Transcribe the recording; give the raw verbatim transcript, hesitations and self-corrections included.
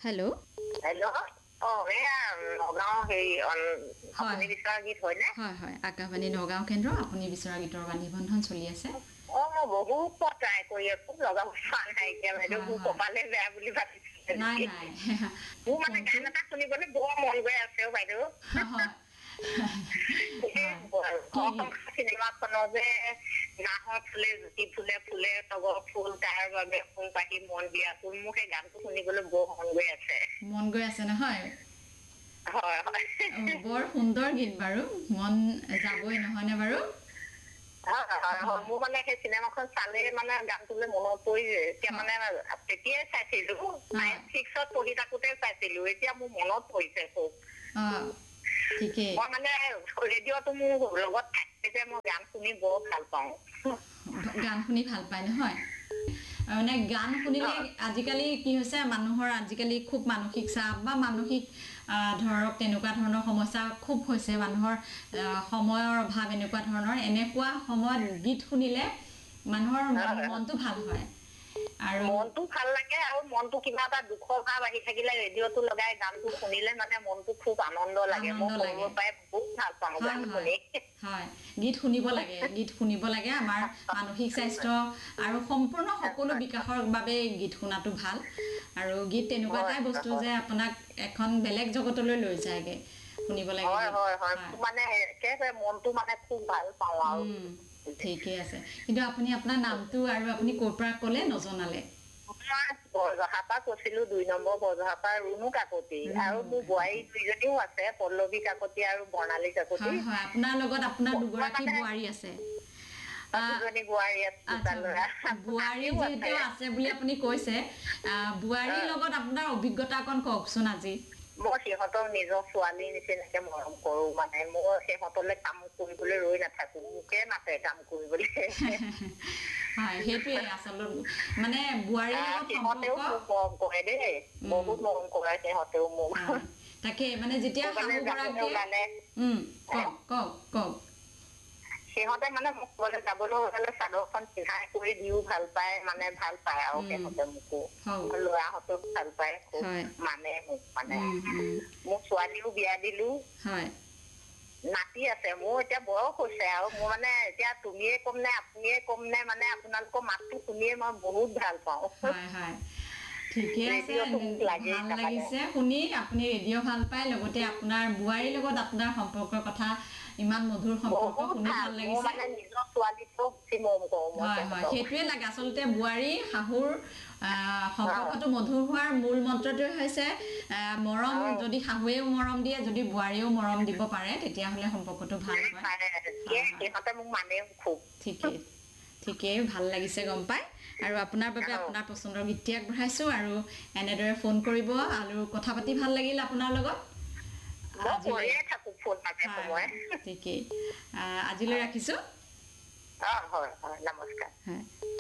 hello hello ओ एया নগাঁও হেই আপুনি বিচৰা গীত হয় নে হয় হয় আকাশবাণী নগাঁও কেন্দ্ৰ আপুনি বিচৰা গীতৰ বাণী বন্ধন চলি আছে অ মই বহুত ট্ৰাই কৰি আছো লগাব পৰা নাই এতিয়া বাইদেউ মোৰ কপালে বেয়া বুলি ভাবিছিলো নাই নাই মোৰ মানে গান এটা শুনিবলৈ বৰ মন গৈ আছে অ বাইদেউ হয় চিনেমাখনৰ যে নাহৰ ফুলে জুতি ফুলে ফুলে তগৰ ফুল তাৰ বাবে ফুল পাহি মন দিয়া ফুল মোক সেই গানটো শুনিবলৈ বৰ মন গৈ আছে মন গৈ আছে নহয় হয় হয় বৰ সুন্দৰ গীত বাৰু মন যাবই নহয় নে বাৰু মোৰ মানে সেই চিনেমাখন চালে মানে গানটোলৈ মনত পৰি যায় এতিয়া মানে তেতিয়াই চাইছিলো নাইন ছিক্সত পঢ়ি থাকোতে চাইছিলো এতিয়া মোৰ মনত পৰিছে খুব ঠিকেই মই মানে ৰেডিঅ'টো মোৰ লগত থাকে যে মই গান শুনি বৰ ভাল পাওঁ গান শুনি ভাল পায় নহয় মানে গান শুনিলে আজিকালি কি হৈছে মানুহৰ আজিকালি খুব মানসিক চাপ বা মানসিক ধৰক তেনেকুৱা ধৰণৰ সমস্যা খুব হৈছে মানুহৰ সময়ৰ অভাৱ এনেকুৱা ধৰণৰ এনেকুৱা সময়ত গীত শুনিলে মানুহৰ মনটো ভাল হয় আৰু মনটো ভাল লাগে আৰু মনটো কিবা এটা দুখৰ ভাৱ আহি থাকিলে ৰেডিঅ'টো লগাই গানটো শুনিলে মানে মনটো খুব আনন্দ লাগে মই সৰুৰ পৰাই বহুত ভাল পাওঁ গান শুনি হয় গীত শুনিব লাগে গীত শুনিব লাগে আমাৰ মানসিক স্বাস্থ্য আৰু সম্পূৰ্ণ সকলো বিকাশৰ বাবে গীত শুনাটো ভাল আৰু গীত তেনেকুৱা এটাই বস্তু যে আপোনাক এখন বেলেগ জগতলৈ লৈ যায়গে শুনিব লাগে হয় হয় হয় মানে একেবাৰে মনটো মানে খুব ভাল পাওঁ আৰু ঠিকে আছে কিন্তু আপুনি আপোনাৰ নামটো আৰু আপুনি ক'ৰ পৰা ক'লে নজনালে বৰজহাপা কৈছিলো দুই নম্বৰ বৰজহাপা ৰুণু কাকতি আৰু মোৰ বোৱাৰী দুইজনীও আছে পল্লৱী কাকতি আৰু বৰ্ণালী কাকতি হয় হয় আপোনাৰ লগত আপোনাৰ দুগৰাকী বোৱাৰী আছে বোৱাৰী যিহেতু আছে বুলি আপুনি কৈছে বোৱাৰীৰ লগত আপোনাৰ অভিজ্ঞতা অকণ কওকচোন আজি মই সিহঁতৰ নিজৰ ছোৱালী নিচিনাকে মৰম কৰো মানে মই সিহঁতলৈ কাম কৰিবলৈ ৰৈ নাথাকো মোকে মাতে কাম কৰিবলৈ হয় সেইটোৱে আচলতে মানে বোৱাৰীৰ লগত সিহঁতেও মোক মৰম কৰে দেই বহুত মৰম কৰে সিহঁতেও মোক তাকে মানে যেতিয়া শাহুগৰাকীয়ে কওক কওক কওক সিহঁতে মানে মোক ক'লে যাবলৈ হ'লে চাদৰখন পিন্ধাই কৰি দিও ভাল পায় মানে ভাল পায় আৰু সিহঁতে মোকো ল'ৰাহঁতক ভাল পায় খুব মানে মোক মানে মোৰ ছোৱালীও বিয়া দিলো হয় নাতি আছে মোৰ এতিয়া বয়স হৈছে আৰু মোৰ মানে এতিয়া তুমিয়ে কম নে আপুনিয়ে কম নে মানে আপোনালোকৰ মাতটো শুনিয়ে মই বহুত ভাল পাওঁ হয় হয় ঠিকে আছে ভাল লাগিছে শুনি আপুনি ৰেডিঅ' ভাল পায় লগতে আপোনাৰ বোৱাৰীৰ লগত আপোনাৰ সম্পৰ্কৰ কথা ইমান মধুৰ সম্পৰ্ক শুনি ভাল লাগিছে হয় হয় সেইটোৱে লাগে আচলতে বোৱাৰী শাহুৰ সম্পৰ্কটো মধুৰ হোৱাৰ মূল মন্ত্ৰটোৱে হৈছে মৰম যদি শাহুৱেও মৰম দিয়ে যদি বোৱাৰীয়েও মৰম দিব পাৰে তেতিয়াহ'লে সম্পৰ্কটো ভাল হয় ঠিকেই ঠিকেই ভাল লাগিছে গম পাই আৰু আপোনাৰ বাবে আপোনাৰ পচন্দৰ গীতটি আগবঢ়াইছোঁ আৰু এনেদৰে ফোন কৰিব আৰু কথা পাতি ভাল লাগিল আপোনাৰ লগত ঠিকেই আজিলৈ ৰাখিছোঁ হয় হয় নমস্কাৰ হয়